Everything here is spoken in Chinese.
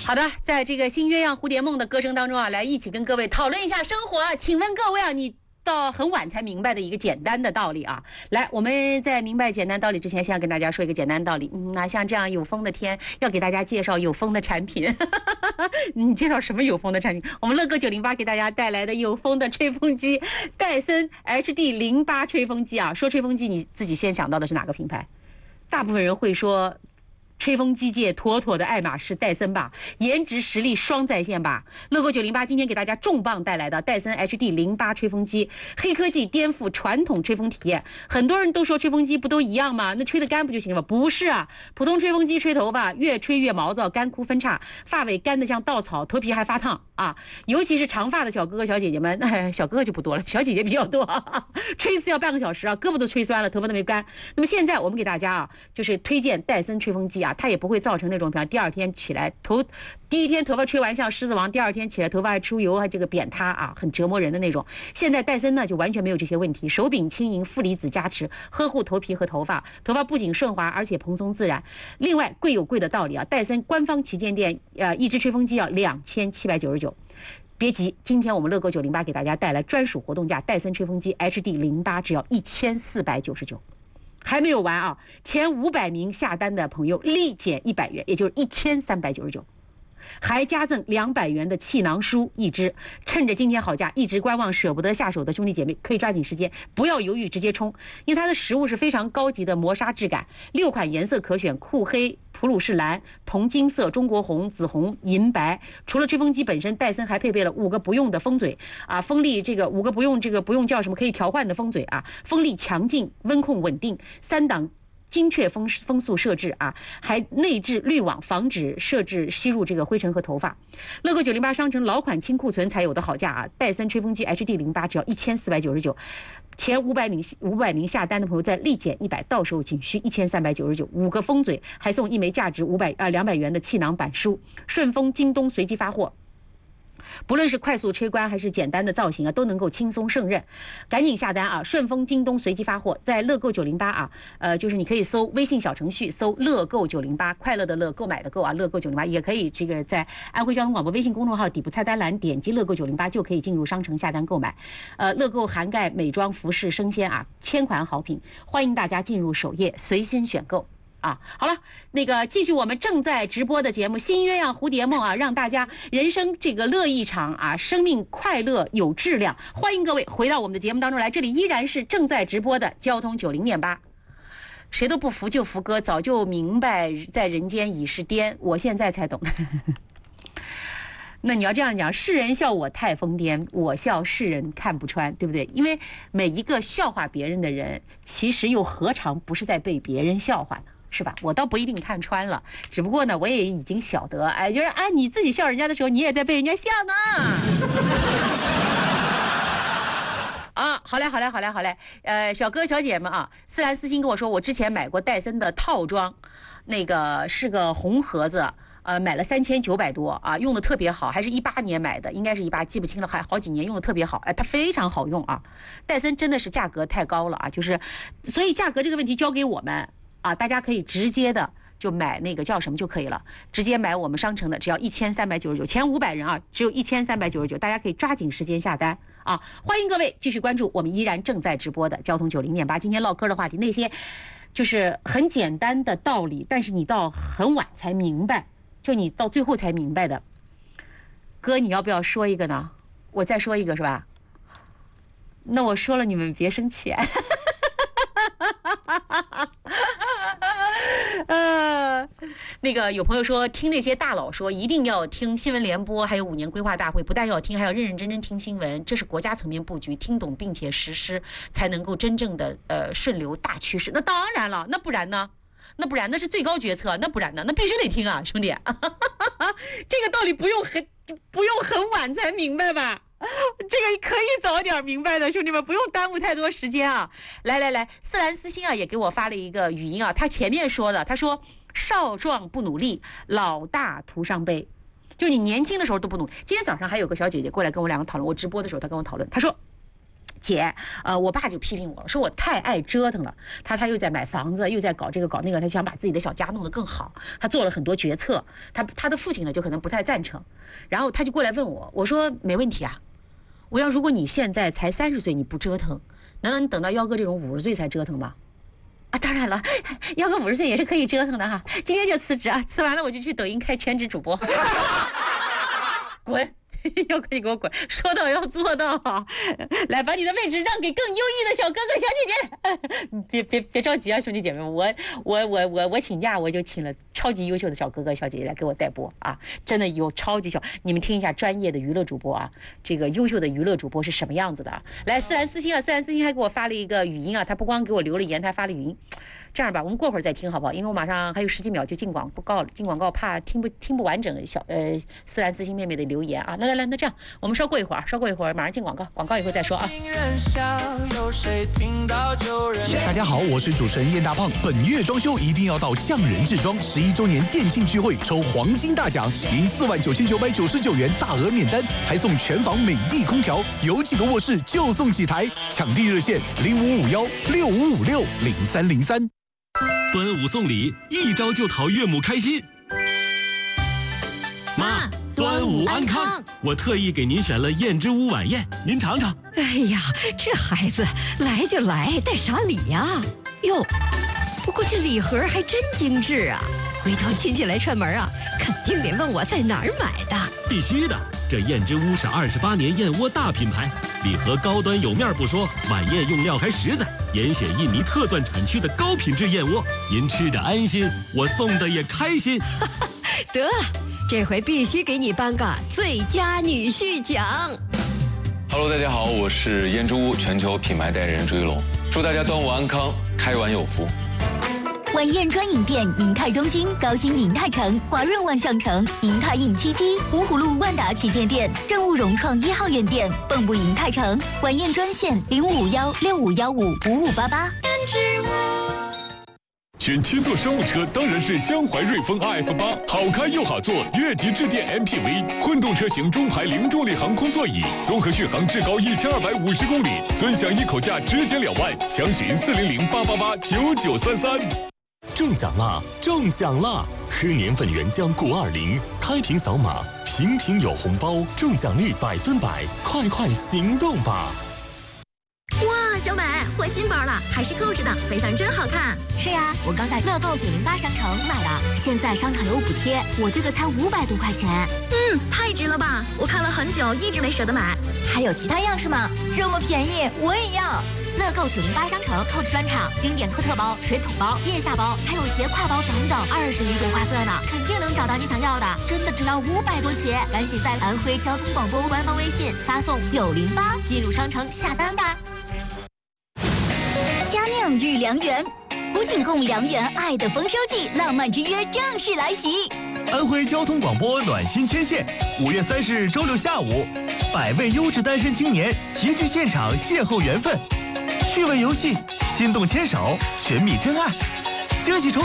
好的，在这个新鸳鸯蝴蝶梦的歌声当中啊，来一起跟各位讨论一下生活。请问各位啊，你到很晚才明白的一个简单的道理啊。来，我们在明白简单道理之前，先要跟大家说一个简单道理。那像这样有风的天，要给大家介绍有风的产品。你介绍什么有风的产品？我们乐哥908给大家带来的有风的吹风机，戴森 HD08 吹风机啊。说吹风机，你自己先想到的是哪个品牌？大部分人会说吹风机界妥妥的爱马仕戴森吧，颜值实力双在线吧。乐购908今天给大家重磅带来的戴森 HD08 吹风机，黑科技颠覆传统吹风体验。很多人都说吹风机不都一样吗？那吹得干不就行了吗？不是啊，普通吹风机吹头发越吹越毛躁，干枯分叉，发尾干得像稻草，头皮还发烫啊！尤其是长发的小哥哥小姐姐们，小哥哥就不多了，小姐姐比较多，吹一次要半个小时啊，胳膊都吹酸了，头发都没干。那么现在我们给大家啊，就是推荐戴森吹风机啊，它也不会造成那种，比方第二天起来第一天头发吹完像狮子王，第二天起来头发还出油，还这个扁塌啊，很折磨人的那种。现在戴森呢就完全没有这些问题，手柄轻盈，负离子加持，呵护头皮和头发，头发不仅顺滑，而且蓬松自然。另外贵有贵的道理啊，戴森官方旗舰店一支吹风机要2799。别急，今天我们乐购908给大家带来专属活动价，戴森吹风机 HD08只要1499。还没有完啊！前500名下单的朋友立减100元，也就是1399，还加赠200元的气囊书一支。趁着今天好价，一直观望舍不得下手的兄弟姐妹，可以抓紧时间，不要犹豫，直接冲！因为它的实物是非常高级的磨砂质感，6款颜色可选：酷黑、普鲁士蓝、铜金色、中国红、紫红、银白。除了吹风机本身，戴森还配备了5个不用的风嘴啊，风力这个5个不用叫什么可以调换的风嘴啊，风力强劲，温控稳定，3档精确风速设置啊，还内置滤网，防止设置吸入这个灰尘和头发。乐购908商城老款清库存才有的好价啊！戴森吹风机 HD08只要1499，前500名下单的朋友再立减100，到手仅需1399，5个风嘴还送1枚价值200元的气囊板书。顺丰、京东随机发货。不论是快速吹关还是简单的造型啊，都能够轻松胜任。赶紧下单啊！顺丰、京东随机发货，在乐购908啊，就是你可以搜微信小程序，搜乐购908，快乐的乐，购买的购啊，乐购908也可以这个在安徽交通广播微信公众号底部菜单栏点击乐购908就可以进入商城下单购买。乐购涵盖美妆、服饰、生鲜啊，1000款好品，欢迎大家进入首页随心选购。好了，那个继续我们正在直播的节目《新鸳鸯蝴蝶梦》啊，让大家人生这个乐一场啊，生命快乐有质量。欢迎各位回到我们的节目当中来，这里依然是正在直播的交通90.8。谁都不服就服哥，早就明白在人间已是癫，我现在才懂。那你要这样讲，世人笑我太疯癫，我笑世人看不穿，对不对？因为每一个笑话别人的人，其实又何尝不是在被别人笑话呢？是吧？我倒不一定看穿了，只不过呢，我也已经晓得，就是你自己笑人家的时候，你也在被人家笑呢。好嘞，小哥小姐们啊，思兰私信跟我说，我之前买过戴森的套装，那个是个红盒子。买了3900多啊，用的特别好，还是18年买的，应该是18，记不清了，还好几年用的特别好，它非常好用啊。戴森真的是价格太高了啊，就是所以价格这个问题交给我们啊，大家可以直接的就买那个叫什么就可以了，直接买我们商城的，只要1399，前500人啊，只有1399，大家可以抓紧时间下单啊！欢迎各位继续关注我们依然正在直播的交通90.8，今天唠嗑的话题，那些就是很简单的道理，但是你到很晚才明白。就你到最后才明白的，哥，你要不要说一个呢？我再说一个是吧？那我说了你们别生气。那个有朋友说听那些大佬说一定要听新闻联播，还有5年规划大会，不但要听，还要认认真真听新闻，这是国家层面布局，听懂并且实施，才能够真正的顺流大趋势。那当然了，那不然呢？那是最高决策，那不然呢？那必须得听啊，兄弟！这个道理不用很晚才明白吧？这个可以早点明白的，兄弟们不用耽误太多时间啊！来，思兰私信啊也给我发了一个语音啊，他前面说的，他说少壮不努力，老大徒伤悲。就你年轻的时候都不努力。今天早上还有个小姐姐过来跟我2个讨论，我直播的时候她跟我讨论，她说姐，我爸就批评我说我太爱折腾了。他说他又在买房子，又在搞这个搞那个，他想把自己的小家弄得更好。他做了很多决策，他的父亲呢就可能不太赞成。然后他就过来问我，我说没问题啊。我要如果你现在才30岁你不折腾，难道你等到幺哥这种50岁才折腾吗？啊，当然了，幺哥50岁也是可以折腾的哈。今天就辞职啊，辞完了我就去抖音开全职主播。滚！要可以给我滚！说到要做到，来把你的位置让给更优异的小哥哥小姐姐。别着急啊，兄弟姐妹们，我请假，我就请了超级优秀的小哥哥小姐姐来给我带播啊！真的有超级小，你们听一下专业的娱乐主播啊，这个优秀的娱乐主播是什么样子的啊？来，思兰私信啊，思兰私信还给我发了一个语音啊，他不光给我留了言，他还发了语音。这样吧，我们过会儿再听好不好？因为我马上还有10几秒就进广告了，进广告怕听不完整思兰私信妹妹的留言啊。来，那这样我们稍过一会儿，马上进广告，广告以后再说啊。 大家好，我是主持人燕大胖。本月装修一定要到匠人制装11周年店庆聚会抽黄金大奖，赢49999元大额免单，还送全房美的空调，有几个卧室就送几台，抢地热线055165560303。 端午送礼，一招就讨岳母开心。妈，端午安康！我特意给您选了燕之屋晚宴，您尝尝。 哎呀，这孩子来就来，带啥礼呀？哟，不过这礼盒还真精致啊！回头亲戚来串门啊，肯定得问我在哪儿买的。 必须的，这燕之屋是28年燕窝大品牌，礼盒高端有面不说，晚宴用料还实在，严选印尼特钻产区的高品质燕窝，您吃着安心，我送的也开心。 得，这回必须给你颁个最佳女婿奖。 Hello， 大家好，我是燕之屋全球品牌代言人朱一龙，祝大家端午安康，开碗有福。 晚宴专营店：银泰中心、高新银泰城、华润万象城、银泰印77、芜湖路万达旗舰店、正务融创1号院店、蚌埠银泰城。晚宴专线0551655588。 选七座商务车当然是江淮瑞风 RF8，好开又好坐，越级致电 MPV， 混动车型中排零重力航空座椅，综合续航至高1250公里，尊享一口价直减2万，详询400889933。 中奖啦！中奖啦！喝年份原浆920，开瓶扫码，瓶瓶有红包，中奖率100%，快行动吧！ 哇，小美换新包了，还是购置的，非常真好看。是呀，我刚在乐购908商城买的，现在商场有补贴，我这个才500多块钱。太值了吧！我看了很久，一直没舍得买。还有其他样式吗？这么便宜，我也要。乐购908商城购置专场，经典特包、水桶包、腋下包，还有斜挎包等等，21种花色呢，肯定能找到你想要的。真的只要500多起，赶紧在安徽交通广播官方微信发送908进入商城下单吧。佳酿御良缘，古井贡良缘爱的丰收季，浪漫之约正式来袭。 安徽交通广播暖心牵线，5月30日周六下午，100位优质单身青年齐聚现场邂逅缘分，趣味游戏，心动牵手，寻觅真爱，惊喜抽